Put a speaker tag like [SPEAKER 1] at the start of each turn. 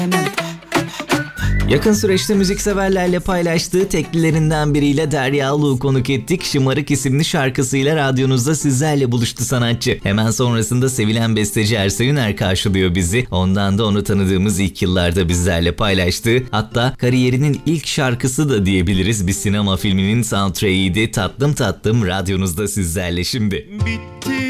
[SPEAKER 1] Yakın süreçte müzikseverlerle paylaştığı teklilerinden biriyle Derya Uluğ'u konuk ettik. Şımarık isimli şarkısıyla radyonuzda sizlerle buluştu sanatçı. Hemen sonrasında sevilen besteci Ersa Üner karşılıyor bizi. Ondan da onu tanıdığımız ilk yıllarda bizlerle paylaştığı, hatta kariyerinin ilk şarkısı da diyebiliriz, bir sinema filminin soundtrack'iydi. Tatlım tatlım radyonuzda sizlerle şimdi.
[SPEAKER 2] Bitti